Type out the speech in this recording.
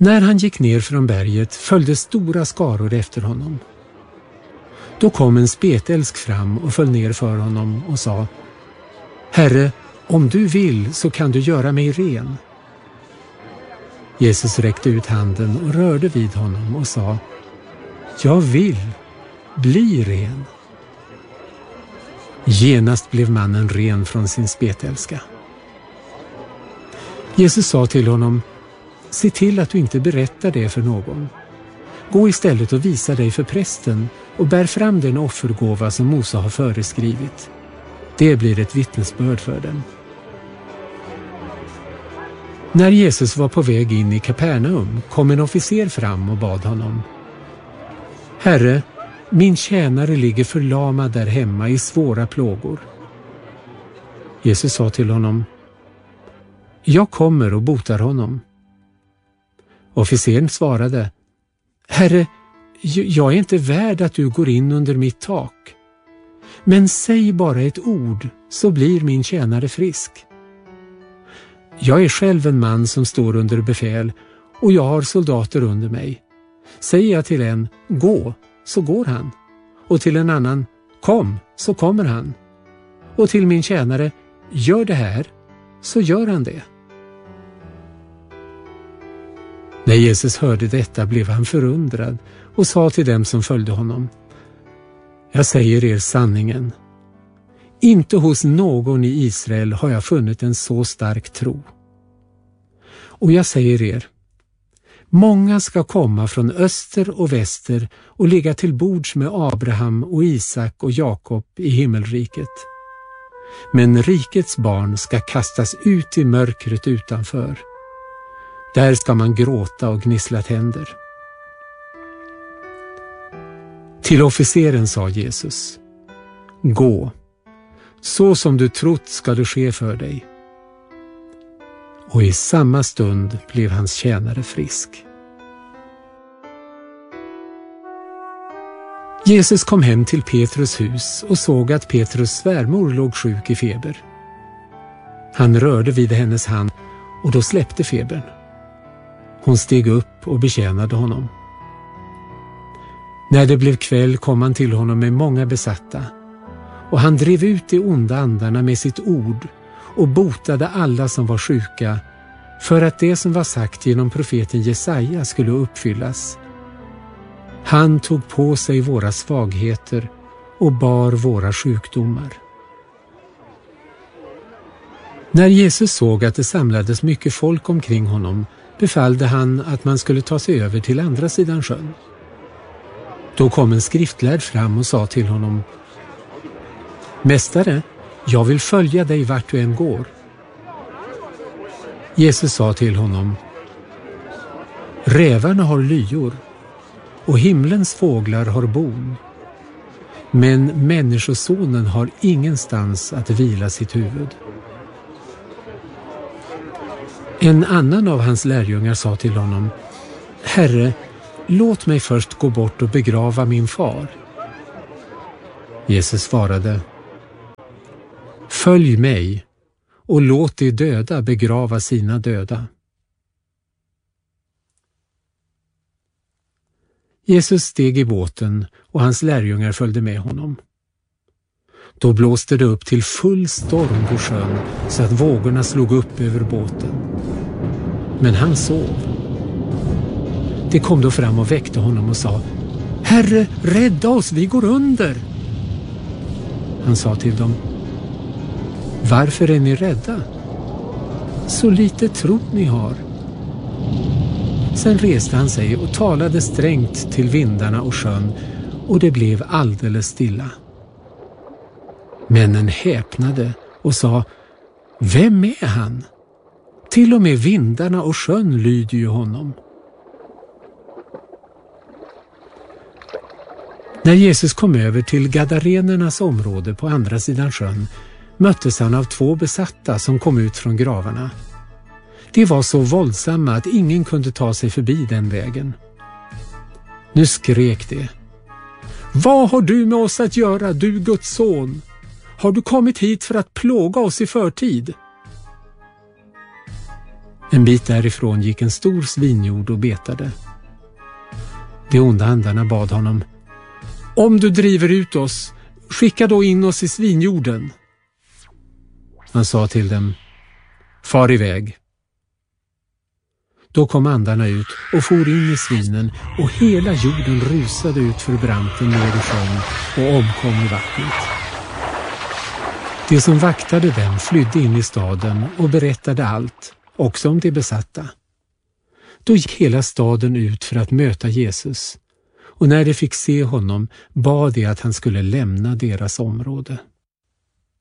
När han gick ner från berget följde stora skaror efter honom. Då kom en spetälsk fram och föll ner för honom och sa: Herre, om du vill så kan du göra mig ren. Jesus räckte ut handen och rörde vid honom och sa: Jag vill, bli ren. Genast blev mannen ren från sin spetälska. Jesus sa till honom: Se till att du inte berättar det för någon. Gå istället och visa dig för prästen och bär fram den offergåva som Mose har föreskrivit. Det blir ett vittnesbörd för dem. När Jesus var på väg in i Kapernaum kom en officer fram och bad honom: Herre, min tjänare ligger förlamad där hemma i svåra plågor. Jesus sa till honom: Jag kommer och botar honom. Officeren svarade: Herre, jag är inte värd att du går in under mitt tak. Men säg bara ett ord så blir min tjänare frisk. Jag är själv en man som står under befäl och jag har soldater under mig. Säger jag till en: gå, så går han. Och till en annan: kom, så kommer han. Och till min tjänare: gör det här, så gör han det. När Jesus hörde detta blev han förundrad och sa till dem som följde honom: Jag säger er sanningen. Inte hos någon i Israel har jag funnit en så stark tro. Och jag säger er, många ska komma från öster och väster och ligga till bords med Abraham och Isak och Jakob i himmelriket. Men rikets barn ska kastas ut i mörkret utanför. Där ska man gråta och gnissla tänder. Till officeren sa Jesus: Gå, så som du trott ska det ske för dig. Och i samma stund blev hans tjänare frisk. Jesus kom hem till Petrus hus och såg att Petrus svärmor låg sjuk i feber. Han rörde vid hennes hand och då släppte febern. Hon steg upp och betjänade honom. När det blev kväll kom han till honom med många besatta, och han drev ut de onda andarna med sitt ord och botade alla som var sjuka, för att det som var sagt genom profeten Jesaja skulle uppfyllas. Han tog på sig våra svagheter och bar våra sjukdomar. När Jesus såg att det samlades mycket folk omkring honom befallde han att man skulle ta sig över till andra sidan sjön. Då kom en skriftlärd fram och sa till honom: Mästare, jag vill följa dig vart du än går. Jesus sa till honom: Rävarna har lyor och himlens fåglar har bon, men människosonen har ingenstans att vila sitt huvud. En annan av hans lärjungar sa till honom: Herre, låt mig först gå bort och begrava min far. Jesus svarade: Följ mig och låt de döda begrava sina döda. Jesus steg i båten och hans lärjungar följde med honom. Då blåste det upp till full storm på sjön så att vågorna slog upp över båten. Men han sov. Det kom då fram och väckte honom och sa: Herre, rädda oss, vi går under. Han sa till dem: Varför är ni rädda? Så lite tro ni har. Sen reste han sig och talade strängt till vindarna och sjön, och det blev alldeles stilla. Männen häpnade och sa: Vem är han? Till och med vindarna och sjön lyder ju honom. När Jesus kom över till Gadarenernas område på andra sidan sjön möttes han av 2 besatta som kom ut från gravarna. De var så våldsamma att ingen kunde ta sig förbi den vägen. Nu skrek de: Vad har du med oss att göra, du Guds son? Har du kommit hit för att plåga oss i förtid? En bit därifrån gick en stor svinjord och betade. De onda andarna bad honom: om du driver ut oss, skicka då in oss i svinjorden. Han sa till dem: far iväg. Då kom andarna ut och for in i svinen, och hela jorden rusade ut för branten ner i sjön och omkom i vattnet. De som vaktade dem flydde in i staden och berättade allt, också om de besatta. Då gick hela staden ut för att möta Jesus, och när de fick se honom bad de att han skulle lämna deras område.